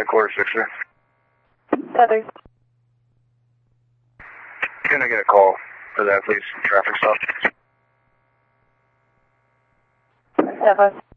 quarter six, sir. Southern. Can I get a call for that, please? Traffic stop. 7.